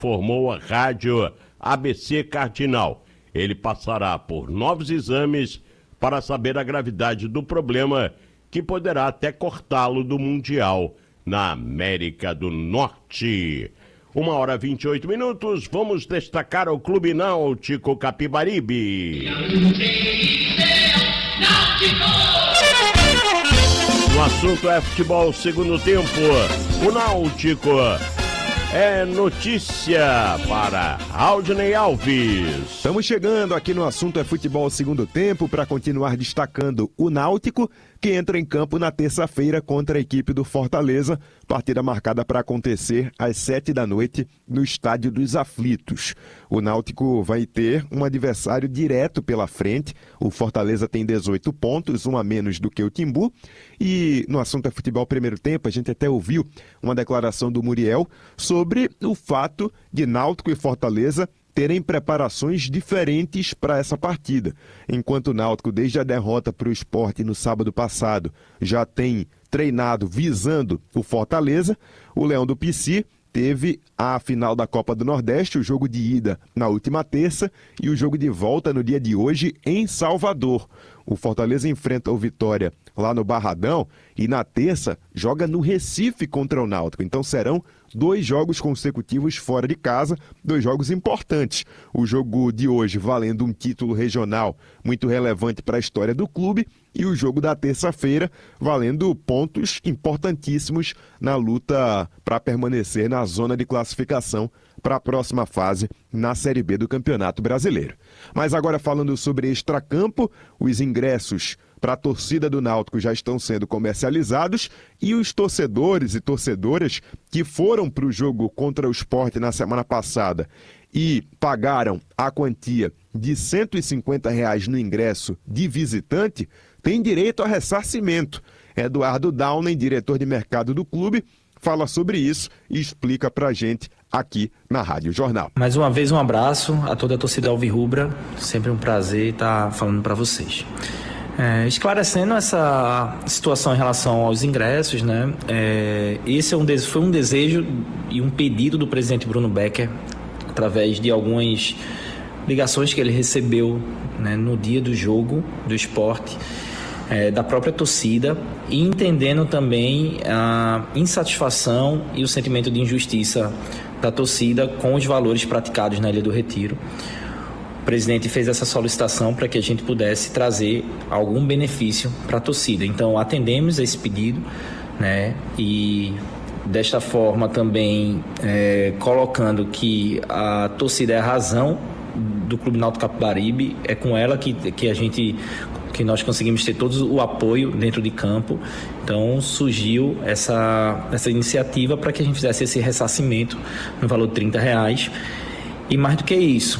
informou a rádio ABC Cardinal. Ele passará por novos exames para saber a gravidade do problema, que poderá até cortá-lo do Mundial na América do Norte. 1h28, vamos destacar o Clube Náutico Capibaribe. O assunto é futebol segundo tempo. O Náutico é notícia para Aldinei Alves. Estamos chegando aqui no assunto é futebol segundo tempo para continuar destacando o Náutico, que entra em campo na terça-feira contra a equipe do Fortaleza, partida marcada para acontecer às 19h no Estádio dos Aflitos. O Náutico vai ter um adversário direto pela frente. O Fortaleza tem 18 pontos, um a menos do que o Timbu. E no assunto é futebol primeiro tempo, a gente até ouviu uma declaração do Muriel sobre o fato de Náutico e Fortaleza terem preparações diferentes para essa partida. Enquanto o Náutico, desde a derrota para o Sport no sábado passado, já tem treinado visando o Fortaleza, o Leão do Pici teve a final da Copa do Nordeste, o jogo de ida na última terça e o jogo de volta no dia de hoje em Salvador. O Fortaleza enfrenta o Vitória lá no Barradão e na terça joga no Recife contra o Náutico. Então serão 2 jogos consecutivos fora de casa, 2 jogos importantes. O jogo de hoje valendo um título regional muito relevante para a história do clube e o jogo da terça-feira valendo pontos importantíssimos na luta para permanecer na zona de classificação para a próxima fase na Série B do Campeonato Brasileiro. Mas agora falando sobre extracampo, os ingressos para a torcida do Náutico já estão sendo comercializados e os torcedores e torcedoras que foram para o jogo contra o Sport na semana passada e pagaram a quantia de R$ 150 no ingresso de visitante têm direito a ressarcimento. Eduardo Downen, diretor de mercado do clube, fala sobre isso e explica pra gente aqui na Rádio Jornal. Mais uma vez um abraço a toda a torcida alvirrubra, sempre um prazer estar falando para vocês. Esclarecendo essa situação em relação aos ingressos, né? Esse foi um desejo e um pedido do presidente Bruno Becker, através de algumas ligações que ele recebeu, né, no dia do jogo do Sport, da própria torcida, e entendendo também a insatisfação e o sentimento de injustiça da torcida com os valores praticados na Ilha do Retiro. O presidente fez essa solicitação para que a gente pudesse trazer algum benefício para a torcida. Então, atendemos esse pedido, né, e desta forma também colocando que a torcida é a razão do Clube Náutico Capibaribe, é com ela que nós conseguimos ter todo o apoio dentro de campo. Então surgiu essa iniciativa para que a gente fizesse esse ressarcimento no valor de R$30. E mais do que isso,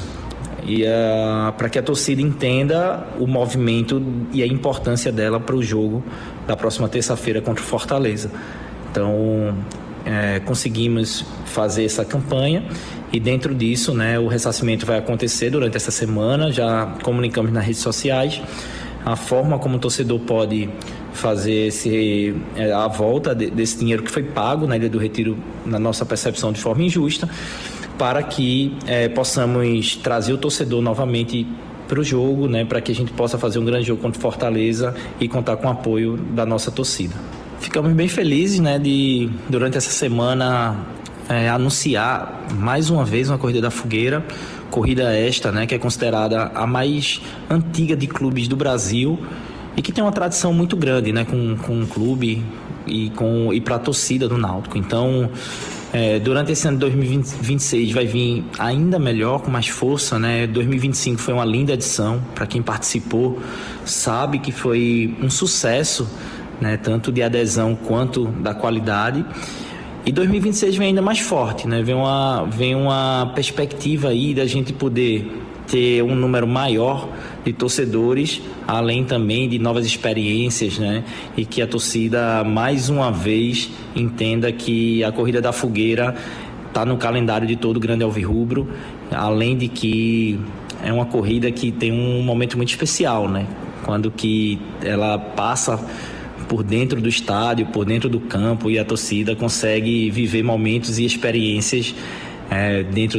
para que a torcida entenda o movimento e a importância dela para o jogo da próxima terça-feira contra o Fortaleza. Então conseguimos fazer essa campanha e dentro disso, né, o ressarcimento vai acontecer durante essa semana. Já comunicamos nas redes sociais a forma como o torcedor pode fazer a volta desse dinheiro que foi pago na Ilha do Retiro, na nossa percepção, de forma injusta, para que possamos trazer o torcedor novamente para o jogo, né, para que a gente possa fazer um grande jogo contra o Fortaleza e contar com o apoio da nossa torcida. Ficamos bem felizes, né, de durante essa semana anunciar mais uma vez uma corrida da fogueira, corrida esta, né, que é considerada a mais antiga de clubes do Brasil e que tem uma tradição muito grande, né, com o clube e para a torcida do Náutico. Então, durante esse ano de 2026 vai vir ainda melhor, com mais força, né? 2025 foi uma linda edição, para quem participou sabe que foi um sucesso, né, tanto de adesão quanto da qualidade. E 2026 vem ainda mais forte, né? Vem uma perspectiva aí da gente poder ter um número maior de torcedores, além também de novas experiências, né? E que a torcida, mais uma vez, entenda que a Corrida da Fogueira está no calendário de todo o grande alvirrubro, além de que é uma corrida que tem um momento muito especial, né? Quando que ela passa por dentro do estádio, por dentro do campo, e a torcida consegue viver momentos e experiências dentro